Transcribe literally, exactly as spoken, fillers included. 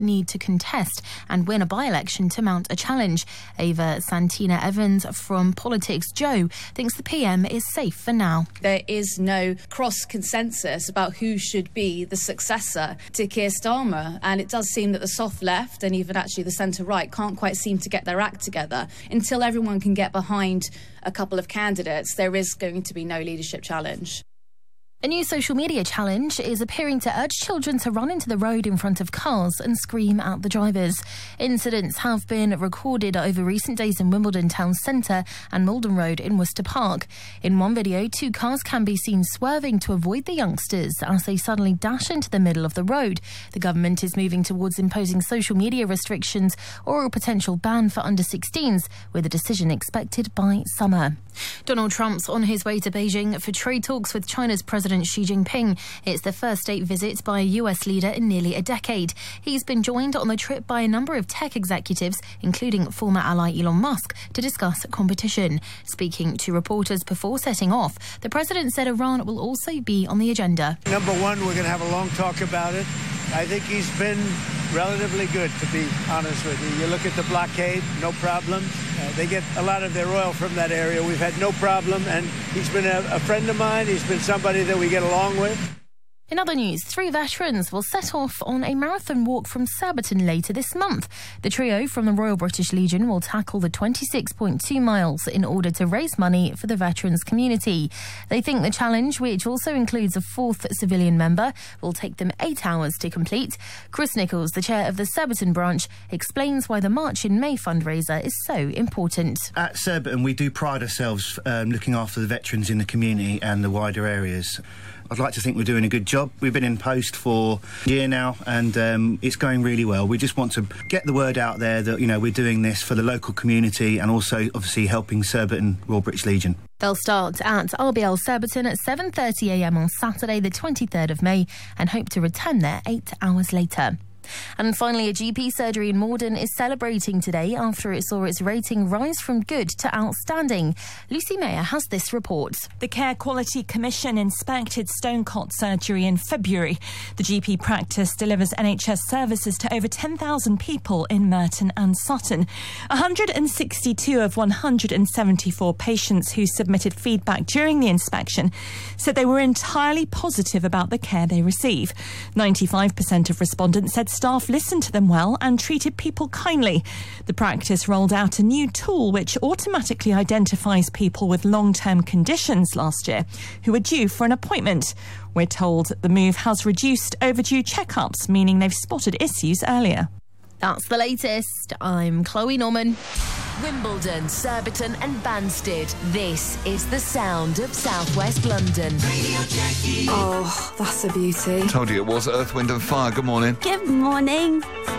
need to contest and win a by-election to mount a challenge. Ava Santina Evans from Politics Joe thinks the P M is safe for now. There is no cross-consensus about who should be the successor to Keir Starmer, and it does seem that the soft left and even actually the centre-right can't quite seem to get their act together. Until everyone can get behind a couple of candidates, there is going to be no leadership challenge. A new social media challenge is appearing to urge children to run into the road in front of cars and scream at the drivers. Incidents have been recorded over recent days in Wimbledon Town Centre and Malden Road in Worcester Park. In one video, two cars can be seen swerving to avoid the youngsters as they suddenly dash into the middle of the road. The government is moving towards imposing social media restrictions or a potential ban for under sixteens, with a decision expected by summer. Donald Trump's on his way to Beijing for trade talks with China's President Xi Jinping. It's the first state visit by a U S leader in nearly a decade. He's been joined on the trip by a number of tech executives, including former ally Elon Musk, to discuss competition. Speaking to reporters before setting off, the president said Iran will also be on the agenda. Number one, we're going to have a long talk about it. I think he's been relatively good, to be honest with you. You look at the blockade, no problem. Uh, they get a lot of their oil from that area. We've had no problem, and he's been a, a friend of mine. He's been somebody that we get along with. In other news, three veterans will set off on a marathon walk from Surbiton later this month. The trio from the Royal British Legion will tackle the twenty-six point two miles in order to raise money for the veterans community. They think the challenge, which also includes a fourth civilian member, will take them eight hours to complete. Chris Nichols, the chair of the Surbiton branch, explains why the March in May fundraiser is so important. At Surbiton, we do pride ourselves um, looking after the veterans in the community and the wider areas. I'd like to think we're doing a good job. We've been in post for a year now, and um, it's going really well. We just want to get the word out there that, you know, we're doing this for the local community and also, obviously, helping Surbiton Royal British Legion. They'll start at R B L Surbiton at seven thirty a m on Saturday the twenty-third of May and hope to return there eight hours later. And finally, a G P surgery in Morden is celebrating today after it saw its rating rise from good to outstanding. Lucy Mayer has this report. The Care Quality Commission inspected Stonecott surgery in February. The G P practice delivers N H S services to over ten thousand people in Merton and Sutton. one hundred sixty-two of one hundred seventy-four patients who submitted feedback during the inspection said they were entirely positive about the care they receive. ninety-five percent of respondents said staff listened to them well and treated people kindly. The practice rolled out a new tool which automatically identifies people with long-term conditions last year who are due for an appointment. We're told the move has reduced overdue checkups, meaning they've spotted issues earlier. That's the latest. I'm Chloe Norman. Wimbledon, Surbiton and Banstead. This is the sound of South West London. Oh, that's a beauty. Told you it was Earth, Wind and Fire. Good morning. Good morning.